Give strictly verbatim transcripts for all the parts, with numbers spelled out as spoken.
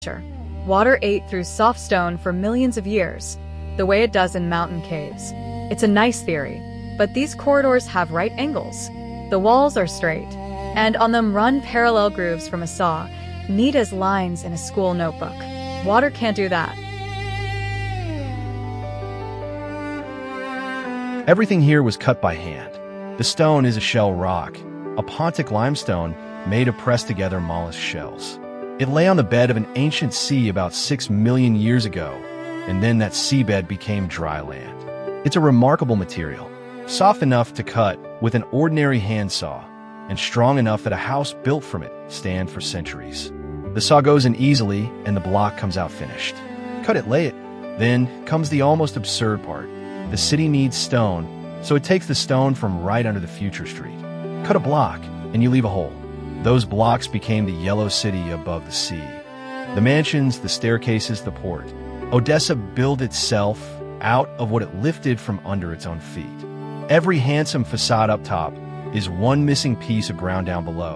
Water ate through soft stone for millions of years, the way it does in mountain caves. It's a nice theory, but these corridors have right angles. The walls are straight, and on them run parallel grooves from a saw, neat as lines in a school notebook. Water can't do that. Everything here was cut by hand. The stone is a shell rock, a pontic limestone made of pressed-together mollusk shells. It lay on the bed of an ancient sea about six million years ago, and then that seabed became dry land. It's a remarkable material, soft enough to cut with an ordinary handsaw, and strong enough that a house built from it stand for centuries. The saw goes in easily, and the block comes out finished. Cut it, lay it. Then comes the almost absurd part. The city needs stone, so it takes the stone from right under the future street. Cut a block, and you leave a hole. Those blocks became the yellow city above the sea. The mansions, the staircases, the port. Odessa built itself out of what it lifted from under its own feet. Every handsome facade up top is one missing piece of ground down below.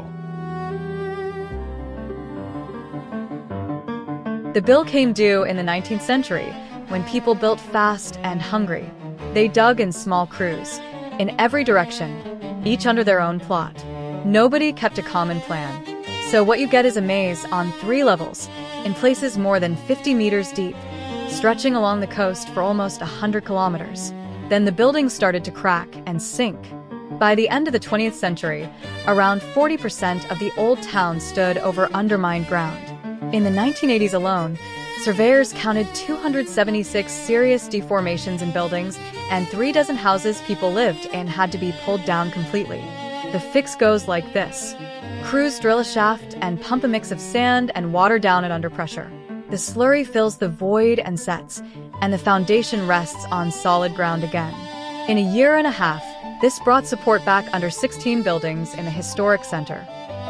The bill came due in the nineteenth century, when people built fast and hungry. They dug in small crews, in every direction, each under their own plot. Nobody kept a common plan. So what you get is a maze on three levels, in places more than fifty meters deep, stretching along the coast for almost one hundred kilometers. Then the buildings started to crack and sink. By the end of the twentieth century, around forty percent of the old town stood over undermined ground. In the nineteen eighties alone, surveyors counted two hundred seventy-six serious deformations in buildings, and three dozen houses people lived in had to be pulled down completely. The fix goes like this. Crews drill a shaft and pump a mix of sand and water down it under pressure. The slurry fills the void and sets, and the foundation rests on solid ground again. In a year and a half, this brought support back under sixteen buildings in the historic center.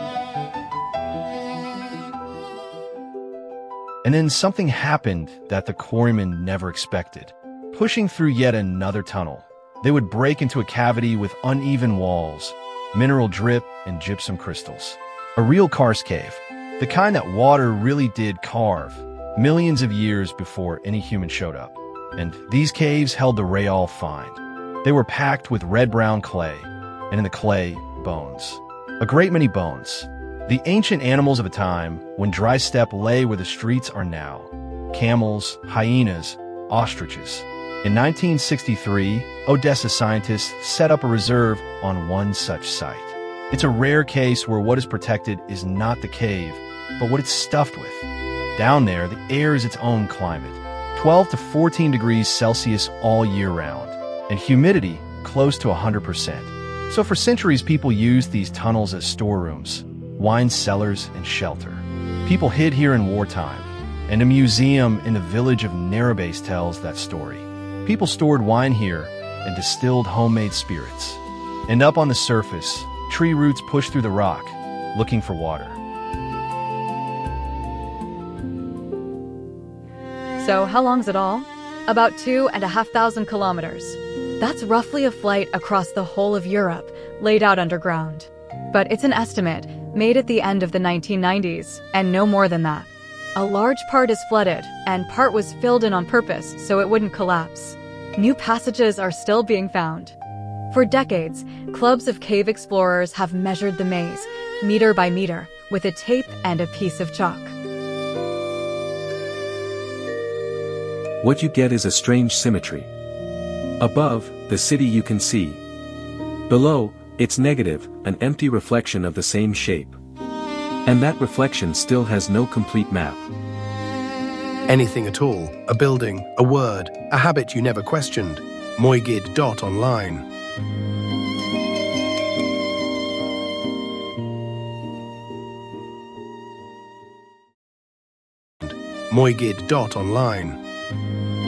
And then something happened that the quarrymen never expected. Pushing through yet another tunnel, they would break into a cavity with uneven walls, mineral drip, and gypsum crystals. A real karst cave, the kind that water really did carve, millions of years before any human showed up. And these caves held the Rayal find. They were packed with red-brown clay, and in the clay, bones. A great many bones. The ancient animals of a time when dry steppe lay where the streets are now. Camels, hyenas, ostriches. In nineteen sixty-three, Odessa scientists set up a reserve on one such site. It's a rare case where what is protected is not the cave, but what it's stuffed with. Down there, the air is its own climate, twelve to fourteen degrees Celsius all year round, and humidity close to one hundred percent. So for centuries, people used these tunnels as storerooms, wine cellars, and shelter. People hid here in wartime, and a museum in the village of Narabase tells that story. People stored wine here and distilled homemade spirits. And up on the surface, tree roots pushed through the rock, looking for water. So how long's it all? About two and a half thousand kilometers. That's roughly a flight across the whole of Europe, laid out underground. But it's an estimate, made at the end of the nineteen nineties, and no more than that. A large part is flooded, and part was filled in on purpose so it wouldn't collapse. New passages are still being found. For decades, clubs of cave explorers have measured the maze, meter by meter, with a tape and a piece of chalk. What you get is a strange symmetry. Above, the city you can see. Below, it's negative, an empty reflection of the same shape. And that reflection still has no complete map. Anything at all, a building, a word, a habit you never questioned. Moigid dot online. Moigid dot online.